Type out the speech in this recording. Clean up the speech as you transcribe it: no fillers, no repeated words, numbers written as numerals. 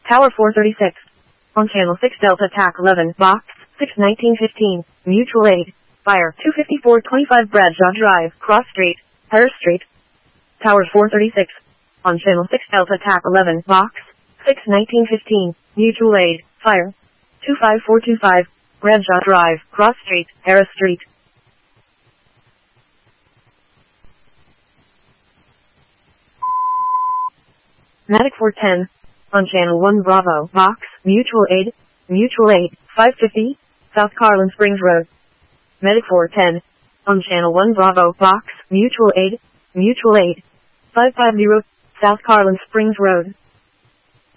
Tower 436. On Channel 6 Delta TAC 11, Box 61915, Mutual Aid. Fire 25425 Bradshaw Drive, Cross Street, Harris Street. Tower 436. On Channel 6 Delta TAC 11, Box 61915, Mutual Aid. Fire 25425, Bradshaw Drive, Cross Street, Harris Street. Medic 410. On Channel 1 Bravo, Box, Mutual Aid, 550, South Carlin Springs Road. Medic 410. On Channel 1 Bravo, Box, Mutual Aid, 550, South Carlin Springs Road.